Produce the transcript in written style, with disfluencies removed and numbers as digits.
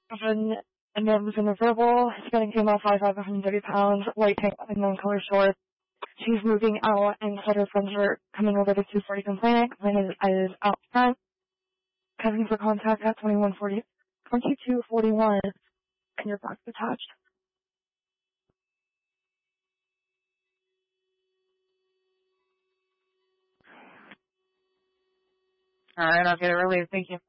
and then was in the verbal, spending female 5'5", 130 pounds, white tank, and non-color shorts. She's moving out, and said her friends are coming over to 240 complaining. Complaining is out front. Having for contact at 2241, and your box attached. Alright, I'll get it relieved. Thank you.